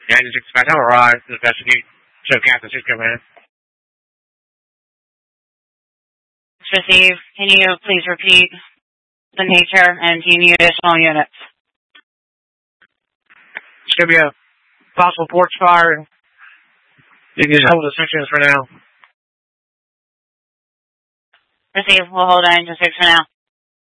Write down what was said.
Yeah, just expect to arrive to investigate. So Captain, she's coming in. Received. Can you please repeat the nature and do you need additional units? It's going to be a possible porch fire. You can just hold the sections for now. Received. We'll hold on to 6 for now.